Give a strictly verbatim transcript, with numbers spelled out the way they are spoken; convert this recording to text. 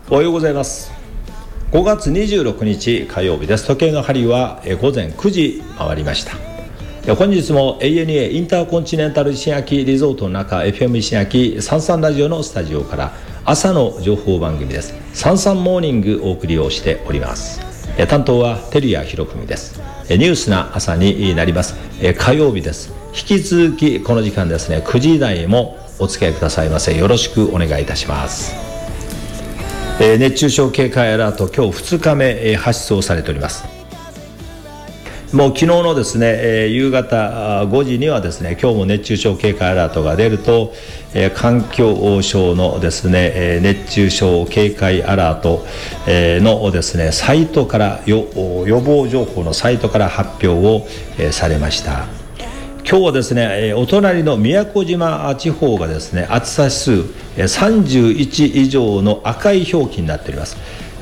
おはようございます。ごがつにじゅうろくにち火曜日です。時計の針はごぜんくじ回りました。本日も エーエヌエー インターコンチネンタル石垣リゾートの中 エフエム 石垣さんさんラジオのスタジオから朝の情報番組ですさんさんモーニングお送りをしております。担当は照屋博文です。ニュースな朝になります。火曜日です。引き続きこの時間ですね、くじ台もお付き合いくださいませ。よろしくお願いいたします。えー、熱中症警戒アラート今日ふつかめ、えー、発出をされております。もう昨日のですね、えー、夕方ごじにはですね、今日も熱中症警戒アラートが出ると、えー、環境省のですね、えー、熱中症警戒アラート、えー、のですねサイトから予防情報のサイトから発表を、えー、されました。今日はですね、お隣の宮古島地方がですね、暑さ指数さんじゅういち以上の赤い表記になっております。